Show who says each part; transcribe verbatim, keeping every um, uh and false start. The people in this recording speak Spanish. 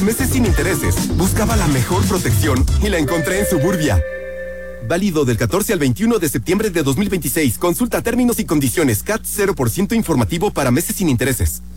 Speaker 1: Meses sin intereses. Buscaba la mejor protección y la encontré en Suburbia. Válido del catorce al veintiuno de septiembre de dos mil veintiséis. Consulta términos y condiciones. C A T cero por ciento informativo para meses sin intereses.